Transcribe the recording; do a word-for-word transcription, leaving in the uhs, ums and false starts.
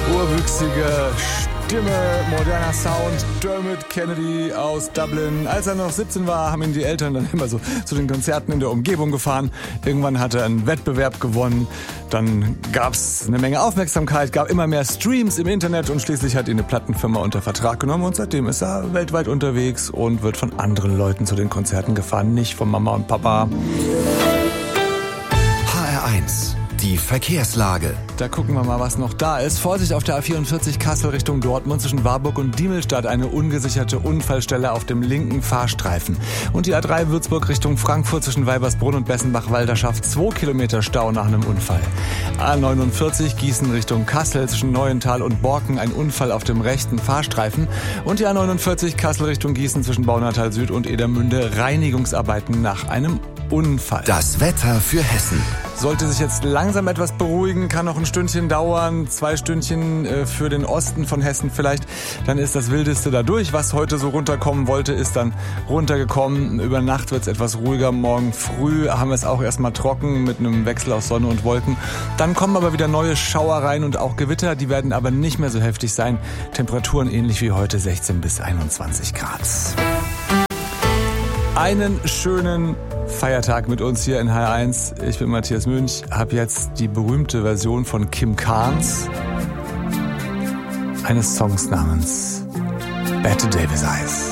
Urwüchsige Stimme, moderner Sound, Dermot Kennedy aus Dublin. Als er noch siebzehn war, haben ihn die Eltern dann immer so zu den Konzerten in der Umgebung gefahren. Irgendwann hat er einen Wettbewerb gewonnen. Dann gab es eine Menge Aufmerksamkeit, gab immer mehr Streams im Internet und schließlich hat ihn eine Plattenfirma unter Vertrag genommen und seitdem ist er weltweit unterwegs und wird von anderen Leuten zu den Konzerten gefahren, nicht von Mama und Papa. H R eins, die Verkehrslage. Da gucken wir mal, was noch da ist. Vorsicht auf der A vierundvierzig Kassel Richtung Dortmund zwischen Warburg und Diemelstadt. Eine ungesicherte Unfallstelle auf dem linken Fahrstreifen. Und die A drei Würzburg Richtung Frankfurt zwischen Weibersbrunn und Bessenbach-Walderschaft. Zwei Kilometer Stau nach einem Unfall. A neunundvierzig Gießen Richtung Kassel zwischen Neuental und Borken. Ein Unfall auf dem rechten Fahrstreifen. Und die A neunundvierzig Kassel Richtung Gießen zwischen Baunatal Süd und Edermünde. Reinigungsarbeiten nach einem Unfall. Das Wetter für Hessen. Sollte sich jetzt langsam etwas beruhigen, kann noch ein Stündchen dauern, zwei Stündchen äh, für den Osten von Hessen vielleicht. Dann ist das Wildeste da durch. Was heute so runterkommen wollte, ist dann runtergekommen. Über Nacht wird es etwas ruhiger. Morgen früh haben wir es auch erstmal trocken mit einem Wechsel aus Sonne und Wolken. Dann kommen aber wieder neue Schauereien und auch Gewitter. Die werden aber nicht mehr so heftig sein. Temperaturen ähnlich wie heute, sechzehn bis einundzwanzig Grad. Einen schönen Feiertag mit uns hier in H R eins. Ich bin Matthias Münch, habe jetzt die berühmte Version von Kim Carnes eines Songs namens Bette Davis Eyes.